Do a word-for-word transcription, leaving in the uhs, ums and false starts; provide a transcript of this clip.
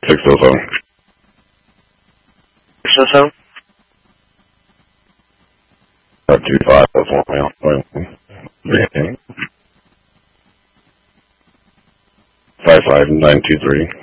six oh seven. six oh seven? Five two five, that's one mile. Five five nine two three.